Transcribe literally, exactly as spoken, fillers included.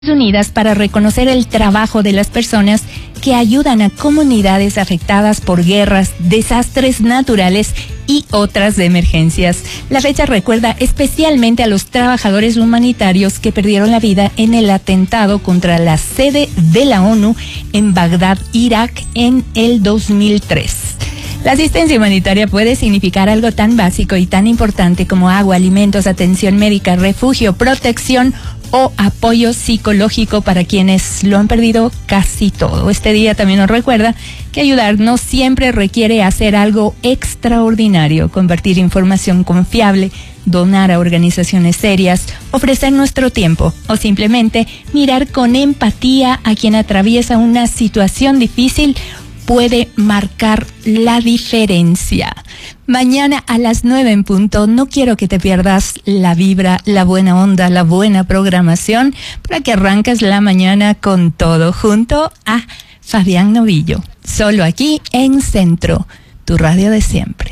Unidas para reconocer el trabajo de las personas que ayudan a comunidades afectadas por guerras, desastres naturales y otras emergencias. La fecha recuerda especialmente a los trabajadores humanitarios que perdieron la vida en el atentado contra la sede de la ONU en Bagdad, Irak, en el dos mil tres. La asistencia humanitaria puede significar algo tan básico y tan importante como agua, alimentos, atención médica, refugio, protección o apoyo psicológico para quienes lo han perdido casi todo. Este día también nos recuerda que ayudar no siempre requiere hacer algo extraordinario, compartir información confiable, donar a organizaciones serias, ofrecer nuestro tiempo o simplemente mirar con empatía a quien atraviesa una situación difícil puede marcar la diferencia. Mañana a las nueve en punto, no quiero que te pierdas la vibra, la buena onda, la buena programación, para que arranques la mañana con todo, junto a Fabián Novillo. Solo aquí en Centro, tu radio de siempre.